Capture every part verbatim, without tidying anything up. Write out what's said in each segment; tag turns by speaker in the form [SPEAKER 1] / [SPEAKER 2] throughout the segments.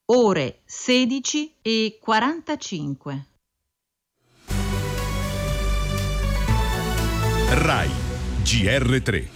[SPEAKER 1] ore sedici e quarantacinque.
[SPEAKER 2] Rai G R tre.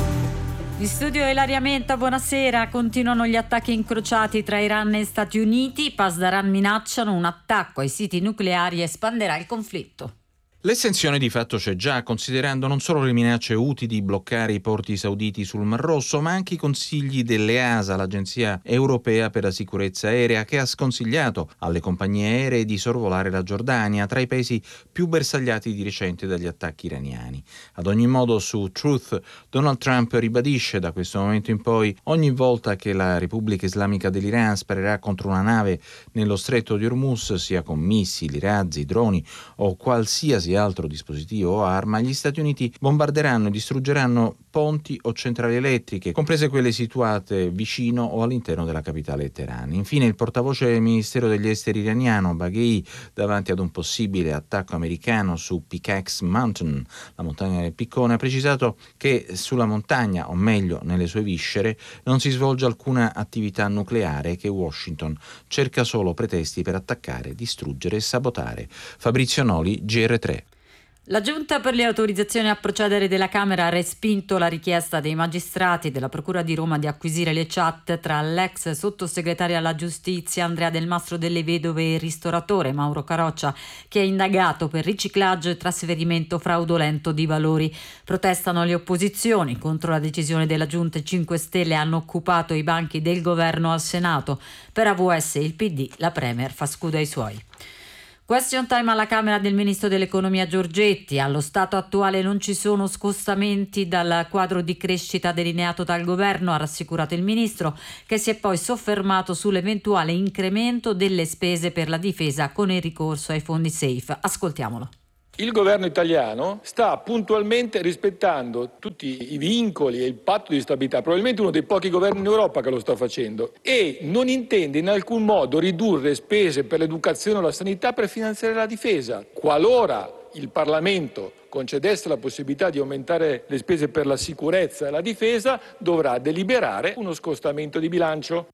[SPEAKER 3] In studio Ilaria Menta, buonasera. Continuano gli attacchi incrociati tra Iran e Stati Uniti. I Pasdaran minacciano un attacco ai siti nucleari e espanderà il conflitto.
[SPEAKER 4] L'estensione di fatto c'è già, considerando non solo le minacce Houthi di bloccare i porti sauditi sul Mar Rosso, ma anche i consigli dell'E A S A, l'Agenzia Europea per la Sicurezza Aerea, che ha sconsigliato alle compagnie aeree di sorvolare la Giordania, tra i paesi più bersagliati di recente dagli attacchi iraniani. Ad ogni modo, su Truth, Donald Trump ribadisce da questo momento in poi, ogni volta che la Repubblica Islamica dell'Iran sparerà contro una nave nello stretto di Hormuz, sia con missili, razzi, droni o qualsiasi altro dispositivo o arma, gli Stati Uniti bombarderanno e distruggeranno ponti o centrali elettriche, comprese quelle situate vicino o all'interno della capitale Teheran. Infine, il portavoce del Ministero degli Esteri iraniano, Baghei, davanti ad un possibile attacco americano su Pickaxe Mountain, la montagna del piccone, ha precisato che sulla montagna, o meglio nelle sue viscere, non si svolge alcuna attività nucleare e che Washington cerca solo pretesti per attaccare, distruggere e sabotare. Fabrizio Noli, G R tre.
[SPEAKER 3] La Giunta per le autorizzazioni a procedere della Camera ha respinto la richiesta dei magistrati della Procura di Roma di acquisire le chat tra l'ex sottosegretario alla Giustizia Andrea Del Mastro delle Vedove e il ristoratore Mauro Caroccia, che è indagato per riciclaggio e trasferimento fraudolento di valori. Protestano le opposizioni contro la decisione della Giunta. I cinque Stelle hanno occupato i banchi del governo al Senato. Per A V S e il P D la Premier fa scudo ai suoi. Question time alla Camera del Ministro dell'Economia Giorgetti. Allo stato attuale non ci sono scostamenti dal quadro di crescita delineato dal governo, ha rassicurato il Ministro, che si è poi soffermato sull'eventuale incremento delle spese per la difesa con il ricorso ai fondi SAFE. Ascoltiamolo.
[SPEAKER 5] Il governo italiano sta puntualmente rispettando tutti i vincoli e il patto di stabilità, probabilmente uno dei pochi governi in Europa che lo sta facendo, e non intende in alcun modo ridurre spese per l'educazione o la sanità per finanziare la difesa. Qualora il Parlamento concedesse la possibilità di aumentare le spese per la sicurezza e la difesa, dovrà deliberare uno scostamento di bilancio.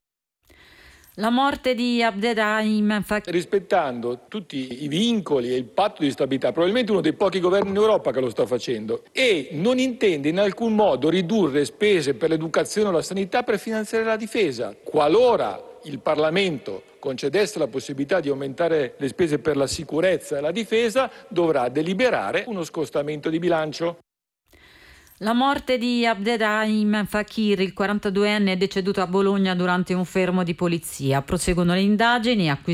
[SPEAKER 3] La morte di Abderrahim Fakir,
[SPEAKER 5] rispettando tutti i vincoli e il patto di stabilità, probabilmente uno dei pochi governi in Europa che lo sta facendo, e non intende in alcun modo ridurre spese per l'educazione o la sanità per finanziare la difesa. Qualora il Parlamento concedesse la possibilità di aumentare le spese per la sicurezza e la difesa, dovrà deliberare uno scostamento di bilancio.
[SPEAKER 3] La morte di Abderrahim Fakir, il quarantaduenne, è deceduto a Bologna durante un fermo di polizia. Proseguono le indagini,